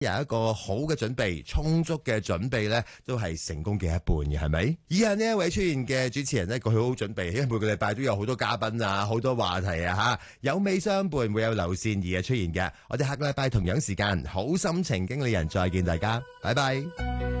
有一個好嘅準備，充足嘅準備咧，都係成功嘅一半嘅，係咪？以下呢一位出現嘅主持人咧，佢好好準備，因為每個禮拜都有好多嘉賓啊，好多話題啊，吓有尾相伴，會有劉善儀嘅出現嘅。我哋下個禮拜同樣時間，好心情經理人再見大家，拜拜。